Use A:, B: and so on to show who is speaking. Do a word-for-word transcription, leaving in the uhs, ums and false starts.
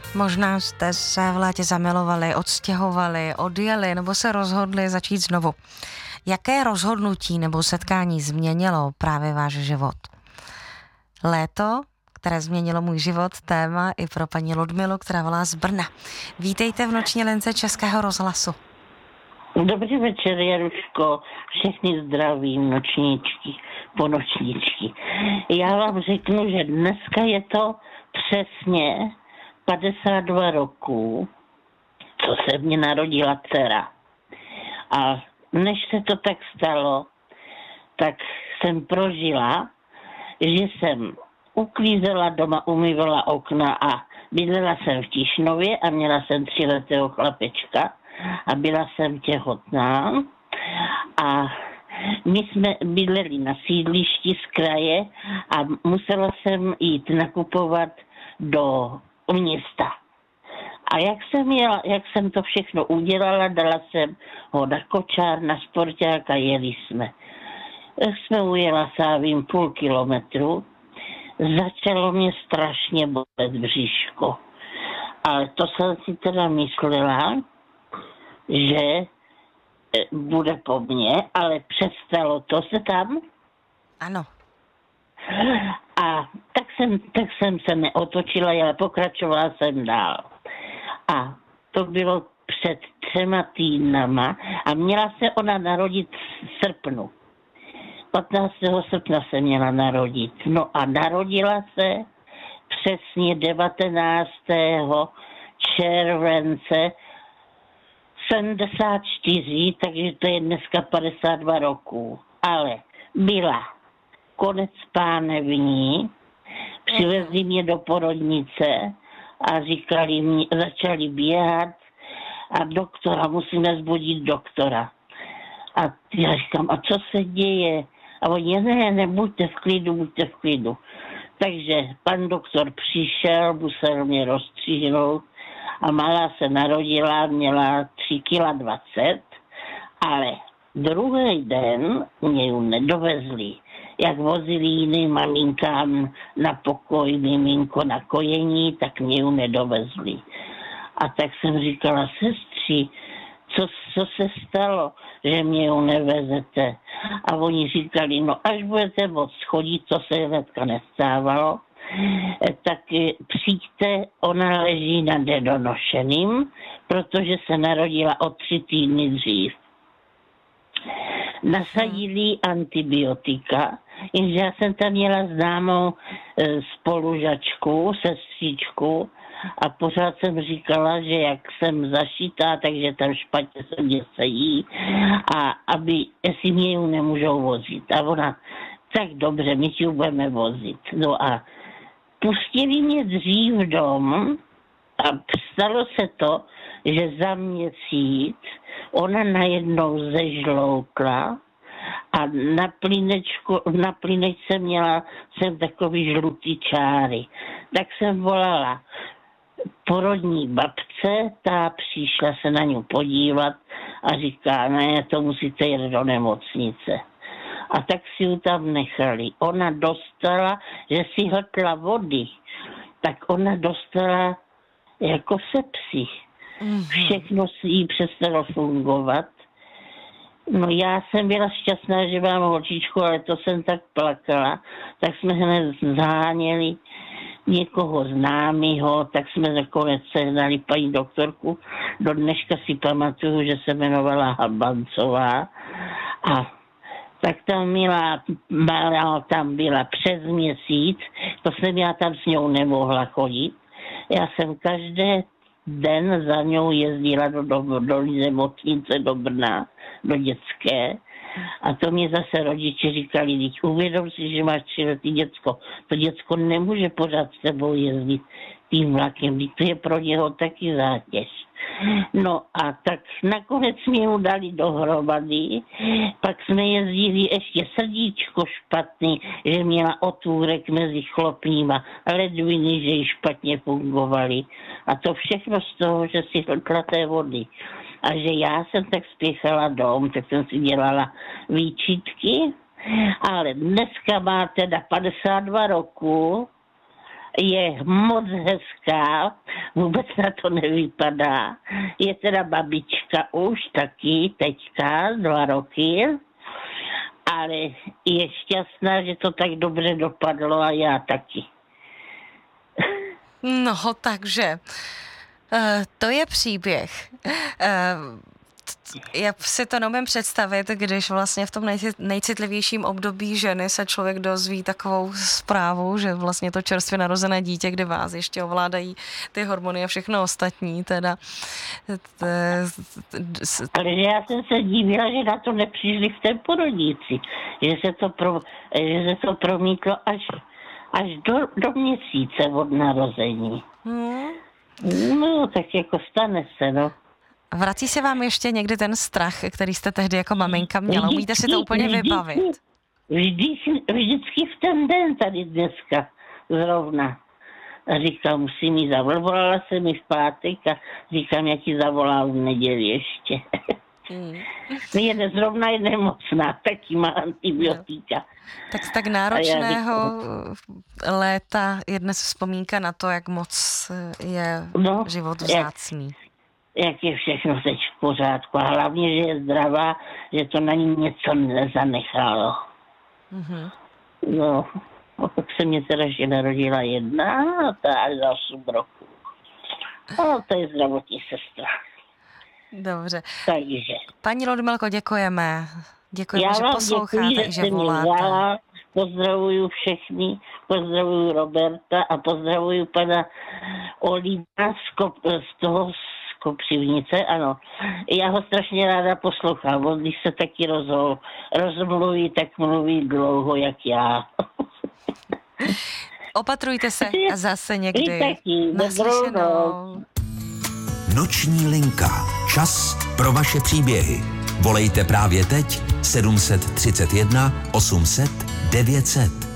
A: Možná jste se v létě zamilovali, odstěhovali, odjeli nebo se rozhodli začít znovu. Jaké rozhodnutí nebo setkání změnilo právě váš život? Léto, které změnilo můj život, téma i pro paní Ludmilu, která volá z Brna. Vítejte v noční lince Českého rozhlasu.
B: Dobrý večer, Jaruško. Všechny zdravím, nočníčky, ponočníčky. Já vám řeknu, že dneska je to přesně padesát dva roků, co se mě narodila dcera. A než se to tak stalo, tak jsem prožila, že jsem uklízela doma, umývala okna a bydlela jsem v Tišnově a měla jsem tříletého chlapečka a byla jsem těhotná a my jsme bydleli na sídlišti z kraje a musela jsem jít nakupovat do města. A jak jsem, jela, jak jsem to všechno udělala, dala jsem ho na kočár, na sporták a jeli jsme. Jsme ujela sávím půl kilometru, začalo mě strašně bolet bříško. Ale to jsem si teda myslela, že bude po mně, ale přestalo to se tam.
A: Ano.
B: A tak jsem, tak jsem se neotočila, ale pokračovala jsem dál. A to bylo před třema týdnama a měla se ona narodit v srpnu. patnáctého srpna se měla narodit. No a narodila se přesně devatenáctého července sedmdesát čtyři, takže to je dneska padesát dva roků. Ale byla konec pánevní, přivezli mě do porodnice a říkali mi, začali běhat a doktora, musíme zbudit doktora. A já říkám, a co se děje? A oni, ne, ne, buďte v klidu, buďte v klidu. Takže pan doktor přišel, musel mě rozstříhnout a malá se narodila, měla tři kila dvacet, ale druhý den mě ji nedovezli. Jak vozili jiným maminkám na pokoj, miminko na kojení, tak mě ji nedovezli. A tak jsem říkala, sestři, co, co se stalo, že mě ji nevezete? A oni říkali, no až budete moc chodit, to se hnedka nestávalo, tak přijďte, ona leží na nedonošeným, protože se narodila o tři týdny dřív. Nasadili antibiotika, jenže já jsem tam měla známou spolužačku, sestřičku a pořád jsem říkala, že jak jsem zašitá, takže tam špatně se mě sejí a aby, jestli mě ji nemůžou vozit. A ona, tak dobře, my ti ji budeme vozit. No a pustili mě dřív dom a stalo se to, že za měsíc ona najednou zežloukla a na plínečku, na plínečce měla jsem takový žlutý čáry. Tak jsem volala porodní babce, ta přišla se na ňu podívat a říká, ne, to musíte jít do nemocnice. A tak si ji tam nechali. Ona dostala, že si hltla vody, tak ona dostala jako sepsi. Všechno si jí přestalo fungovat. No já jsem byla šťastná, že mám holčičku, ale to jsem tak plakala. Tak jsme hned zháněli někoho známýho, tak jsme nakonec sehnali paní doktorku. Do dneška si pamatuju, že se jmenovala Habancová. A tak tam byla, malá tam byla přes měsíc, to jsem já tam s ňou nemohla chodit. Já jsem každý den za ňou jezdila do, do, do nemocnice do Brna, do dětské. A to mě zase rodiče říkali, teď uvědom si, že máš třiletý děcko. To děcko nemůže pořád s tebou jezdit tím vlakem, to je pro něho taky zátěž. No a tak nakonec mě ho dali dohromady, pak jsme jezdili ještě srdíčko špatný, že měla otvůrek mezi chlopníma, ledviny, že jí špatně fungovaly. A to všechno z toho, že si hltla té vody. A že já jsem tak spěchala dom, tak jsem si dělala výčitky, ale dneska má teda padesát dva roku je moc hezká, vůbec na to nevypadá. Je teda babička už taky, teďka, dva roky, ale je šťastná, že to tak dobře dopadlo a já taky.
A: No, takže uh, to je příběh. Uh, Já si to neumím představit, když vlastně v tom nejcitlivějším období ženy se člověk dozví takovou zprávu, že vlastně to čerstvě narozené dítě, kde vás ještě ovládají ty hormony a všechno ostatní, teda.
B: Ale já jsem se divila, že na to nepřišli v té porodnici, že se to, pro, že se to promítlo až, až do, do měsíce od narození. Hmm. No, tak jako stane se, no.
A: Vrací se vám ještě někdy ten strach, který jste tehdy jako maminka měla? Umíte si to úplně vybavit?
B: Vždycky, vždycky v ten den tady dneska zrovna. A říkám, musím jí zavolat. Volala jsem mi v pátek a říkám, jak ji zavolám v neděli ještě. Hmm. Je zrovna je nemocná, taky má antibiotika.
A: No. Tak z tak náročného léta je dnes vzpomínka na to, jak moc je no, život vzácný.
B: Jak... jak je všechno teď v pořádku a hlavně, že je zdravá, že to na ní něco nezanechalo. Mm-hmm. No, tak se mě teda ještě narodila jedna a ta až za osm roků. No, to je zdravotní sestra.
A: Dobře.
B: Takže.
A: Paní Ludmilko, děkujeme. Děkujeme,
B: já
A: že posloucháte
B: děkuji,
A: i že voláte.
B: Já pozdravuju všechny, pozdravuju Roberta a pozdravuju pana Oliva z, Kop, z toho Kopřivnice, ano. Já ho strašně ráda poslouchám. On, když se taky rozho, rozmluví, tak mluví dlouho, jak já.
A: Opatrujte se a zase někdy.
B: Vy taky. Naslyšenou.
C: Noční linka. Čas pro vaše příběhy. Volejte právě teď sedm set třicet jedna osm set devět set.